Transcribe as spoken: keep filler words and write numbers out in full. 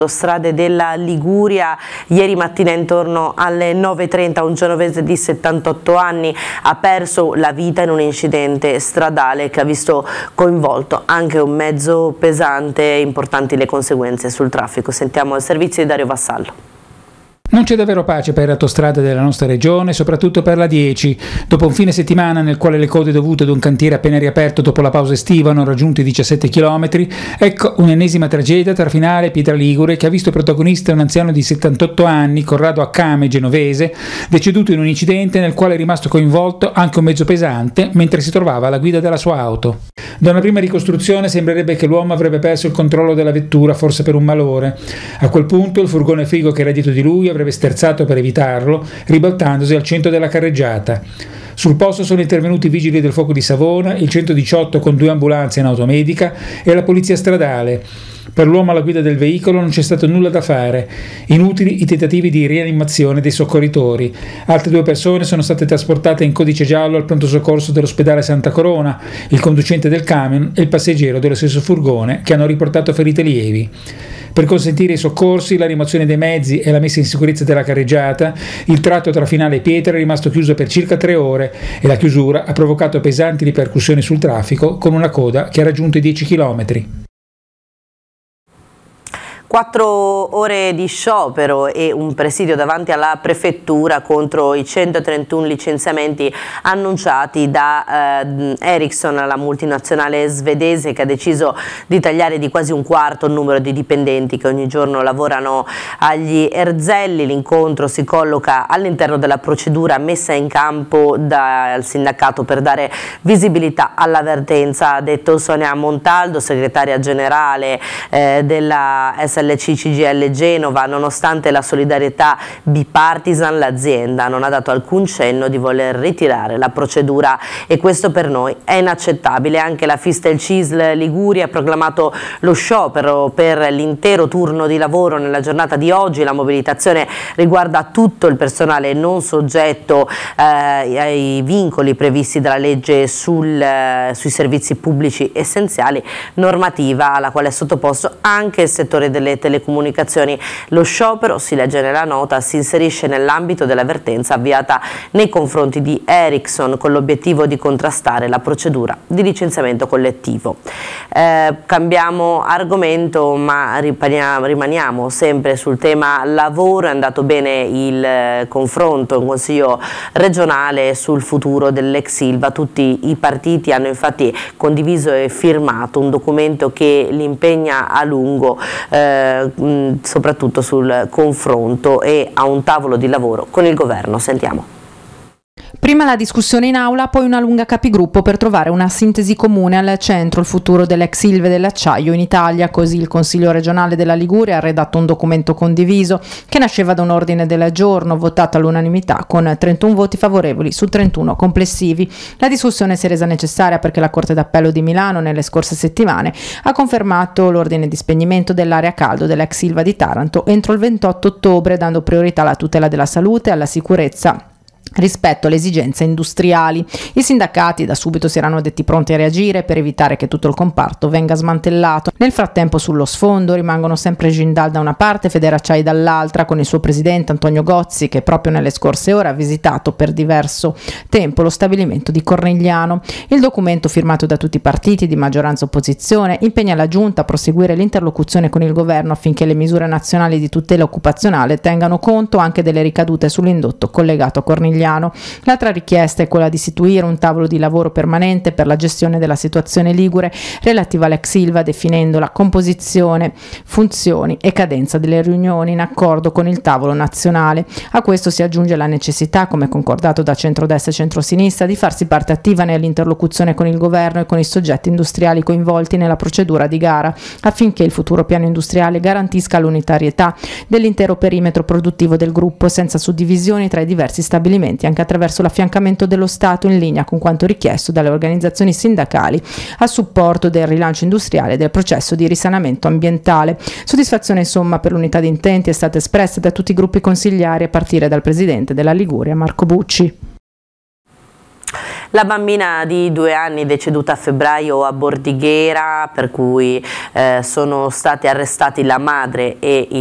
Strade della Liguria. Ieri mattina intorno alle nove e trenta un genovese di settantotto anni ha perso la vita in un incidente stradale che ha visto coinvolto anche un mezzo pesante e importanti le conseguenze sul traffico. Sentiamo il servizio di Dario Vassallo. Non c'è davvero pace per le autostrade della nostra regione, soprattutto per la dieci. Dopo un fine settimana nel quale le code dovute ad un cantiere appena riaperto dopo la pausa estiva hanno raggiunto i diciassette chilometri, ecco un'ennesima tragedia tra Finale e Pietra Ligure che ha visto protagonista un anziano di settantotto anni, Corrado Accame, genovese, deceduto in un incidente nel quale è rimasto coinvolto anche un mezzo pesante mentre si trovava alla guida della sua auto. Da una prima ricostruzione sembrerebbe che l'uomo avrebbe perso il controllo della vettura, forse per un malore. A quel punto il furgone frigo che era dietro di lui avrebbe sterzato per evitarlo, ribaltandosi al centro della carreggiata. Sul posto sono intervenuti i vigili del fuoco di Savona, il centodiciotto con due ambulanze in automedica e la polizia stradale. Per l'uomo alla guida del veicolo non c'è stato nulla da fare. Inutili i tentativi di rianimazione dei soccorritori. Altre due persone sono state trasportate in codice giallo al pronto soccorso dell'ospedale Santa Corona, il conducente del camion e il passeggero dello stesso furgone, che hanno riportato ferite lievi. Per consentire i soccorsi, la rimozione dei mezzi e la messa in sicurezza della carreggiata, il tratto tra Finale e Pietra è rimasto chiuso per circa tre ore e la chiusura ha provocato pesanti ripercussioni sul traffico con una coda che ha raggiunto i dieci chilometri. Quattro ore di sciopero e un presidio davanti alla prefettura contro i centotrentuno licenziamenti annunciati da eh, Ericsson, la multinazionale svedese che ha deciso di tagliare di quasi un quarto il numero di dipendenti che ogni giorno lavorano agli erzelli. L'incontro si colloca all'interno della procedura messa in campo dal sindacato per dare visibilità all'avvertenza, ha detto Sonia Montaldo, segretaria generale eh, della S L C C G L Genova. Nonostante la solidarietà bipartisan, l'azienda non ha dato alcun cenno di voler ritirare la procedura e questo per noi è inaccettabile. Anche la Fistel C I S L Liguria ha proclamato lo sciopero per l'intero turno di lavoro nella giornata di oggi. La mobilitazione riguarda tutto il personale non soggetto eh, ai vincoli previsti dalla legge sul, eh, sui servizi pubblici essenziali, normativa alla quale è sottoposto anche il settore delle telecomunicazioni. Lo sciopero, si legge nella nota, si inserisce nell'ambito dell'avvertenza avviata nei confronti di Ericsson con l'obiettivo di contrastare la procedura di licenziamento collettivo. Eh, cambiamo argomento, ma rimaniamo sempre sul tema lavoro. È andato bene il eh, confronto in Consiglio regionale sul futuro dell'ex Ilva. Tutti i partiti hanno infatti condiviso e firmato un documento che li impegna a lungo eh, soprattutto sul confronto e a un tavolo di lavoro con il governo. Sentiamo. Prima la discussione in aula, poi una lunga capigruppo per trovare una sintesi comune. Al centro il futuro dell'ex Ilva e dell'acciaio in Italia. Così il Consiglio regionale della Liguria ha redatto un documento condiviso che nasceva da un ordine del giorno votato all'unanimità con trentuno voti favorevoli su trentuno complessivi. La discussione si è resa necessaria perché la Corte d'Appello di Milano nelle scorse settimane ha confermato l'ordine di spegnimento dell'area caldo dell'ex Ilva di Taranto entro il ventotto ottobre, dando priorità alla tutela della salute e alla sicurezza rispetto alle esigenze industriali. I sindacati da subito si erano detti pronti a reagire per evitare che tutto il comparto venga smantellato. Nel frattempo sullo sfondo rimangono sempre Jindal da una parte e Federacciai dall'altra, con il suo presidente Antonio Gozzi che proprio nelle scorse ore ha visitato per diverso tempo lo stabilimento di Cornigliano. Il documento, firmato da tutti i partiti di maggioranza e opposizione, impegna la Giunta a proseguire l'interlocuzione con il governo affinché le misure nazionali di tutela occupazionale tengano conto anche delle ricadute sull'indotto collegato a Cornigliano. L'altra richiesta è quella di istituire un tavolo di lavoro permanente per la gestione della situazione ligure relativa all'ex Ilva, definendo la composizione, funzioni e cadenza delle riunioni in accordo con il tavolo nazionale. A questo si aggiunge la necessità, come concordato da centrodestra e centrosinistra, di farsi parte attiva nell'interlocuzione con il governo e con i soggetti industriali coinvolti nella procedura di gara, affinché il futuro piano industriale garantisca l'unitarietà dell'intero perimetro produttivo del gruppo senza suddivisioni tra i diversi stabilimenti, anche attraverso l'affiancamento dello Stato in linea con quanto richiesto dalle organizzazioni sindacali a supporto del rilancio industriale e del processo di risanamento ambientale. Soddisfazione insomma per l'unità di intenti è stata espressa da tutti i gruppi consigliari a partire dal presidente della Liguria Marco Bucci. La bambina di due anni deceduta a febbraio a Bordighera, per cui eh, sono stati arrestati la madre e